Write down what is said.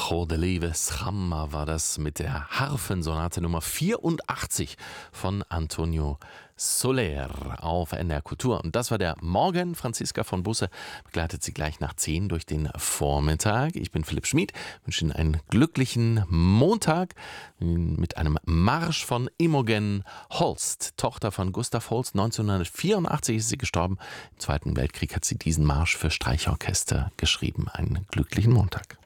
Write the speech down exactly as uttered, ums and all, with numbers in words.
Godelieve Schramma war das mit der Harfensonate Nummer vierundachtzig von Antonio Soler auf N D R Kultur. Und das war der Morgen. Franziska von Busse begleitet Sie gleich nach zehn durch den Vormittag. Ich bin Philipp Schmid, wünsche Ihnen einen glücklichen Montag mit einem Marsch von Imogen Holst, Tochter von Gustav Holst. neunzehnhundertvierundachtzig ist sie gestorben. Im Zweiten Weltkrieg hat sie diesen Marsch für Streichorchester geschrieben. Einen glücklichen Montag.